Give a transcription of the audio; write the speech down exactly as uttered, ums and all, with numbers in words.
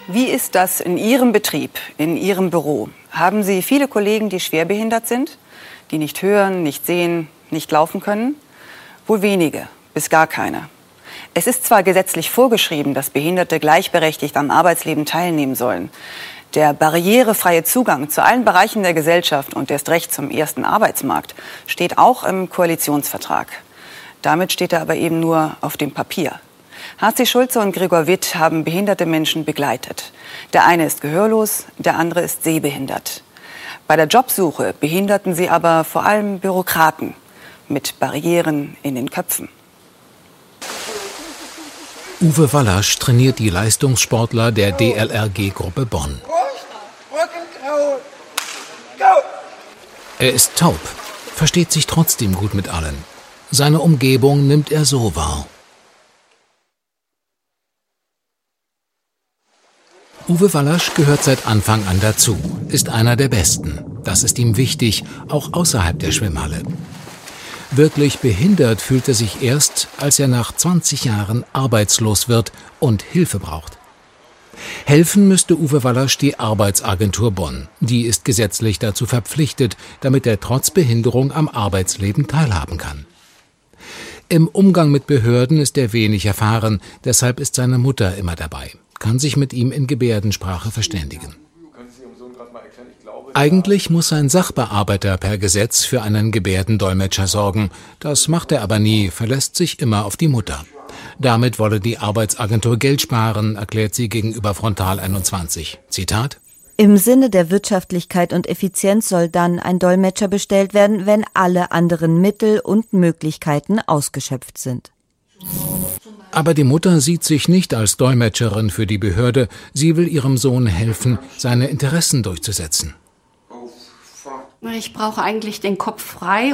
Wie ist das in Ihrem Betrieb, in Ihrem Büro? Haben Sie viele Kollegen, die schwerbehindert sind, die nicht hören, nicht sehen, nicht laufen können? Wohl wenige, bis gar keine. Es ist zwar gesetzlich vorgeschrieben, dass Behinderte gleichberechtigt am Arbeitsleben teilnehmen sollen. Der barrierefreie Zugang zu allen Bereichen der Gesellschaft und erst recht zum ersten Arbeitsmarkt steht auch im Koalitionsvertrag. Damit steht er aber eben nur auf dem Papier. H C Schulze und Gregor Witt haben behinderte Menschen begleitet. Der eine ist gehörlos, der andere ist sehbehindert. Bei der Jobsuche behinderten sie aber vor allem Bürokraten mit Barrieren in den Köpfen. Uwe Wallasch trainiert die Leistungssportler der D L R G-Gruppe Bonn. Er ist taub, versteht sich trotzdem gut mit allen. Seine Umgebung nimmt er so wahr. Uwe Wallasch gehört seit Anfang an dazu, ist einer der Besten. Das ist ihm wichtig, auch außerhalb der Schwimmhalle. Wirklich behindert fühlt er sich erst, als er nach zwanzig Jahren arbeitslos wird und Hilfe braucht. Helfen müsste Uwe Wallasch die Arbeitsagentur Bonn. Die ist gesetzlich dazu verpflichtet, damit er trotz Behinderung am Arbeitsleben teilhaben kann. Im Umgang mit Behörden ist er wenig erfahren, deshalb ist seine Mutter immer dabei, kann sich mit ihm in Gebärdensprache verständigen. Eigentlich muss ein Sachbearbeiter per Gesetz für einen Gebärdendolmetscher sorgen. Das macht er aber nie, verlässt sich immer auf die Mutter. Damit wolle die Arbeitsagentur Geld sparen, erklärt sie gegenüber Frontal einundzwanzig. Zitat: Im Sinne der Wirtschaftlichkeit und Effizienz soll dann ein Dolmetscher bestellt werden, wenn alle anderen Mittel und Möglichkeiten ausgeschöpft sind. Aber die Mutter sieht sich nicht als Dolmetscherin für die Behörde. Sie will ihrem Sohn helfen, seine Interessen durchzusetzen. Ich brauche eigentlich den Kopf frei